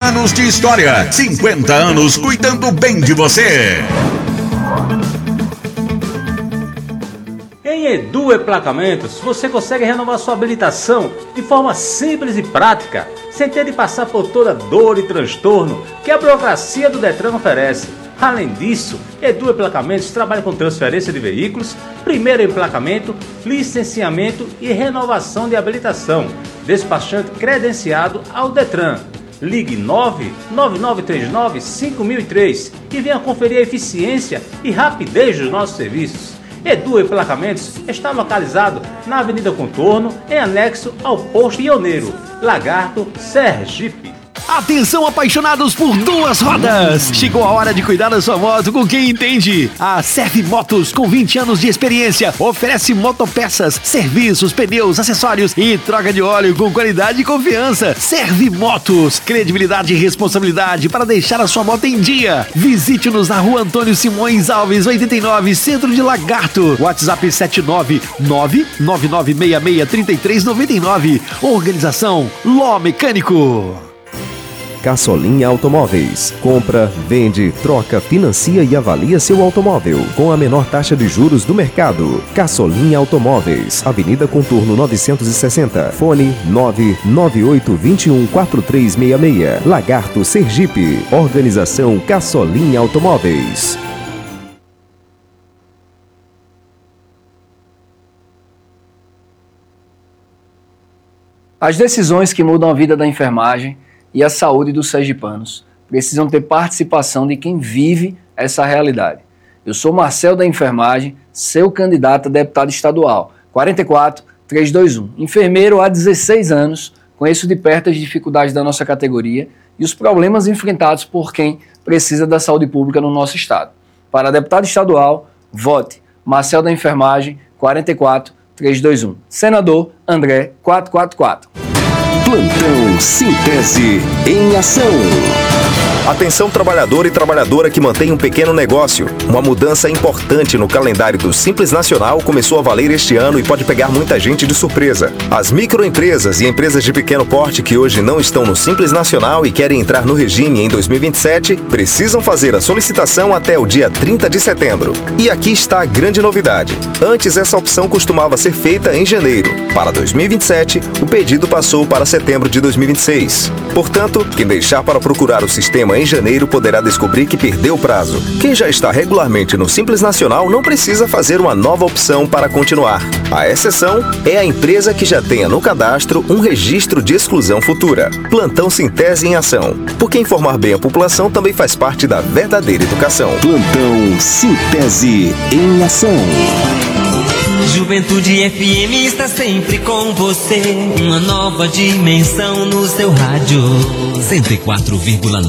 anos de história, 50 anos cuidando bem de você. Em Edu Emplacamentos, você consegue renovar sua habilitação de forma simples e prática, sem ter de passar por toda dor e transtorno que a burocracia do Detran oferece. Além disso, Edu Emplacamentos trabalha com transferência de veículos, primeiro emplacamento, licenciamento e renovação de habilitação. Despachante credenciado ao Detran. Ligue 99939-5003 e venha conferir a eficiência e rapidez dos nossos serviços. Edu Emplacamentos está localizado na Avenida Contorno, em anexo ao Posto Pioneiro, Lagarto, Sergipe. Atenção, apaixonados por duas rodas! Chegou a hora de cuidar da sua moto com quem entende. A Serve Motos, com 20 anos de experiência, oferece motopeças, serviços, pneus, acessórios e troca de óleo com qualidade e confiança. Serve Motos, credibilidade e responsabilidade para deixar a sua moto em dia. Visite-nos na Rua Antônio Simões Alves, 89, Centro de Lagarto. WhatsApp 79999663399. Organização Ló Mecânico. Caçolinha Automóveis. Compra, vende, troca, financia e avalia seu automóvel com a menor taxa de juros do mercado. Caçolinha Automóveis, Avenida Contorno 960, fone 998214366, Lagarto, Sergipe. Organização Caçolinha Automóveis. As decisões que mudam a vida da enfermagem e a saúde dos sergipanos precisam ter participação de quem vive essa realidade. Eu sou Marcel da Enfermagem, seu candidato a deputado estadual, 44321. Enfermeiro há 16 anos, conheço de perto as dificuldades da nossa categoria e os problemas enfrentados por quem precisa da saúde pública no nosso estado. Para deputado estadual, vote Marcel da Enfermagem, 44321. Senador André, 444. Plantão Sintese em ação. Atenção, trabalhador e trabalhadora que mantém um pequeno negócio. Uma mudança importante no calendário do Simples Nacional começou a valer este ano e pode pegar muita gente de surpresa. As microempresas e empresas de pequeno porte que hoje não estão no Simples Nacional e querem entrar no regime em 2027, precisam fazer a solicitação até o dia 30 de setembro. E aqui está a grande novidade. Antes, essa opção costumava ser feita em janeiro. Para 2027, o pedido passou para setembro de 2026. Portanto, quem deixar para procurar o sistema em janeiro poderá descobrir que perdeu o prazo. Quem já está regularmente no Simples Nacional não precisa fazer uma nova opção para continuar. A exceção é a empresa que já tenha no cadastro um registro de exclusão futura. Plantão Sintese em ação. Porque informar bem a população também faz parte da verdadeira educação. Plantão Sintese em ação. Juventude FM está sempre com você. Uma nova dimensão no seu rádio. 104,9